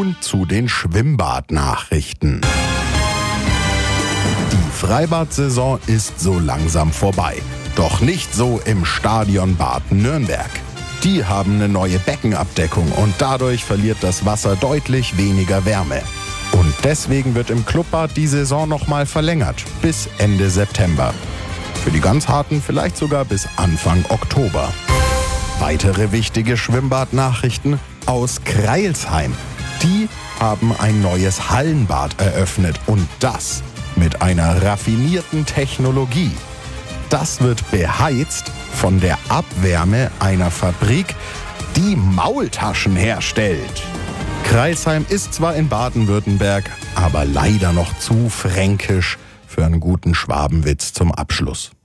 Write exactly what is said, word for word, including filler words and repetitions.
Nun zu den Schwimmbadnachrichten. Die Freibad-Saison ist so langsam vorbei. Doch nicht so im Stadion Bad Nürnberg. Die haben eine neue Beckenabdeckung und dadurch verliert das Wasser deutlich weniger Wärme. Und deswegen wird im Clubbad die Saison nochmal verlängert, bis Ende September. Für die ganz Harten vielleicht sogar bis Anfang Oktober. Weitere wichtige Schwimmbadnachrichten aus Crailsheim. Die haben ein neues Hallenbad eröffnet und das mit einer raffinierten Technologie. Das wird beheizt von der Abwärme einer Fabrik, die Maultaschen herstellt. Crailsheim ist zwar in Baden-Württemberg, aber leider noch zu fränkisch für einen guten Schwabenwitz zum Abschluss.